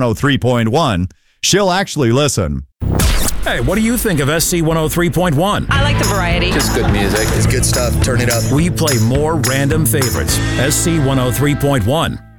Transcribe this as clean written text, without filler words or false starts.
103.1, she'll actually listen. Hey, what do you think of SC 103.1? I like the variety. Just good music. It's good stuff. Turn it up. We play more random favorites. SC 103.1.